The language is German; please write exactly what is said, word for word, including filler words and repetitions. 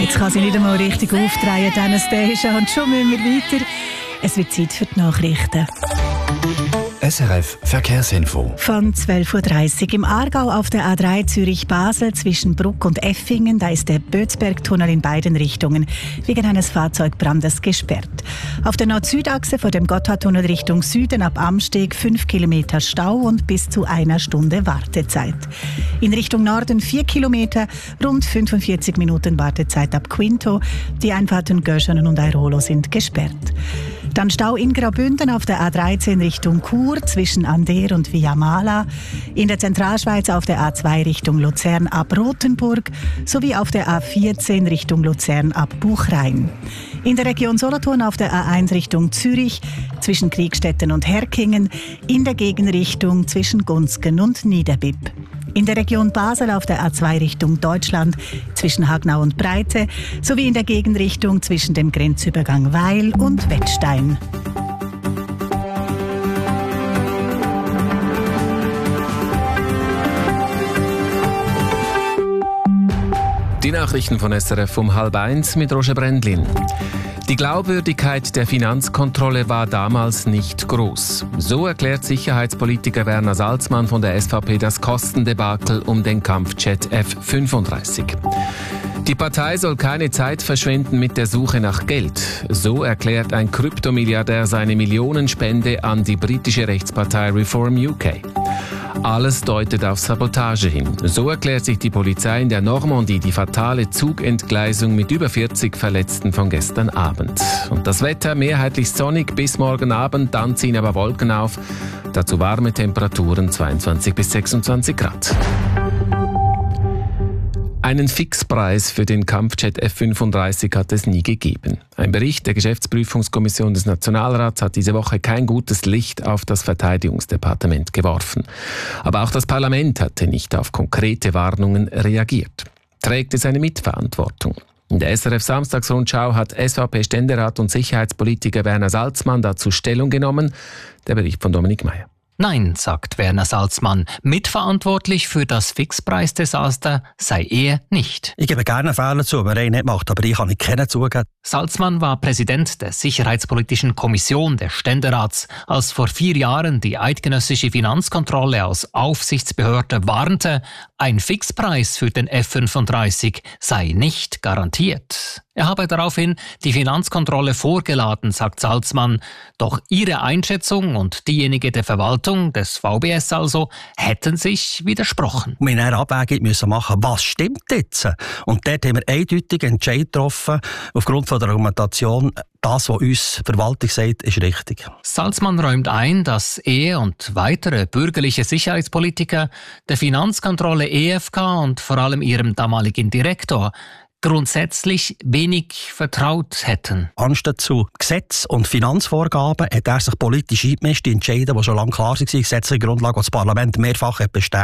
Jetzt kann sie nicht einmal richtig aufdrehen, Dennis Deja, und schon müssen wir weiter. Es wird Zeit für die Nachrichten. S R F Verkehrsinfo. Von zwölf Uhr dreißig im Aargau auf der A drei Zürich-Basel zwischen Bruck und Effingen. Da ist der Bötzbergtunnel in beiden Richtungen wegen eines Fahrzeugbrandes gesperrt. Auf der Nord-Süd-Achse vor dem Gotthardtunnel Richtung Süden ab Amsteg fünf Kilometer Stau und bis zu einer Stunde Wartezeit. In Richtung Norden vier Kilometer, rund fünfundvierzig Minuten Wartezeit ab Quinto. Die Einfahrten Göschenen und Airolo sind gesperrt. Dann Stau in Graubünden auf der A dreizehn Richtung Chur zwischen Ander und Viamala. In der Zentralschweiz auf der A zwei Richtung Luzern ab Rothenburg sowie auf der A vierzehn Richtung Luzern ab Buchrein. In der Region Solothurn auf der A eins Richtung Zürich zwischen Kriegstetten und Herkingen. In der Gegenrichtung zwischen Gunzgen und Niederbipp. In der Region Basel auf der A zwei Richtung Deutschland zwischen Hagnau und Breite sowie in der Gegenrichtung zwischen dem Grenzübergang Weil und Wettstein. Die Nachrichten von S R F um halb eins mit Roger Brändlin. Die Glaubwürdigkeit der Finanzkontrolle war damals nicht groß. So erklärt Sicherheitspolitiker Werner Salzmann von der S V P das Kostendebakel um den Kampfjet F fünfunddreißig. Die Partei soll keine Zeit verschwenden mit der Suche nach Geld. So erklärt ein Kryptomilliardär seine Millionenspende an die britische Rechtspartei Reform U K. Alles deutet auf Sabotage hin. So erklärt sich die Polizei in der Normandie die fatale Zugentgleisung mit über vierzig Verletzten von gestern Abend. Und das Wetter mehrheitlich sonnig bis morgen Abend, dann ziehen aber Wolken auf. Dazu warme Temperaturen zweiundzwanzig bis sechsundzwanzig Grad. Einen Fixpreis für den Kampfjet F fünfunddreißig hat es nie gegeben. Ein Bericht der Geschäftsprüfungskommission des Nationalrats hat diese Woche kein gutes Licht auf das Verteidigungsdepartement geworfen. Aber auch das Parlament hatte nicht auf konkrete Warnungen reagiert. Trägt es eine Mitverantwortung? In der S R F Samstagsrundschau hat S V P-Ständerat und Sicherheitspolitiker Werner Salzmann dazu Stellung genommen. Der Bericht von Dominik Meyer. Nein, sagt Werner Salzmann. Mitverantwortlich für das Fixpreisdesaster sei er nicht. Ich gebe gerne Fehler zu, wenn er ihn nicht macht, aber ich kann nicht kennen zugeben. Salzmann war Präsident der Sicherheitspolitischen Kommission des Ständerats, als vor vier Jahren die eidgenössische Finanzkontrolle als Aufsichtsbehörde warnte, ein Fixpreis für den F fünfunddreißig sei nicht garantiert. Er habe daraufhin die Finanzkontrolle vorgeladen, sagt Salzmann. Doch ihre Einschätzung und diejenige der Verwaltung, des V B S also, hätten sich widersprochen. Wir mussten eine Abwägung müssen machen, was stimmt jetzt? Und dort haben wir eindeutig Entscheid getroffen, aufgrund von der Argumentation, das, was uns die Verwaltung sagt, ist richtig. Salzmann räumt ein, dass er und weitere bürgerliche Sicherheitspolitiker der Finanzkontrolle E F K und vor allem ihrem damaligen Direktor grundsätzlich wenig vertraut hätten. Anstatt zu Gesetz- und Finanzvorgaben hat er sich politisch eingemischt, die Entscheidungen, die schon lange klar waren, gesetzliche Grundlage, die das Parlament mehrfach bestätigt.